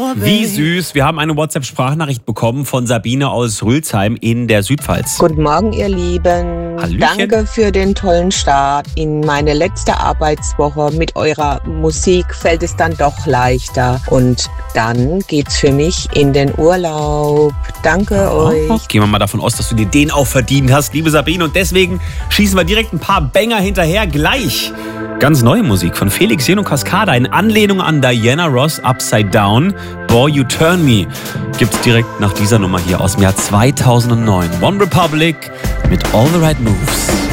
Wie süß. Wir haben eine WhatsApp-Sprachnachricht bekommen von Sabine aus Rülsheim in der Südpfalz. Guten Morgen, ihr Lieben. Hallöchen. Danke für den tollen Start in meine letzte Arbeitswoche. Mit eurer Musik fällt es dann doch leichter. Und dann geht's für mich in den Urlaub. Danke euch. Gehen wir mal davon aus, dass du dir den auch verdient hast, liebe Sabine. Und deswegen schießen wir direkt ein paar Banger hinterher. Gleich ganz neue Musik von Felix Jen und Cascada in Anlehnung an Diana Ross, Upside Down. Boy, You Turn Me gibt's direkt nach dieser Nummer hier aus dem Jahr 2009. One Republic mit All the Right Moves.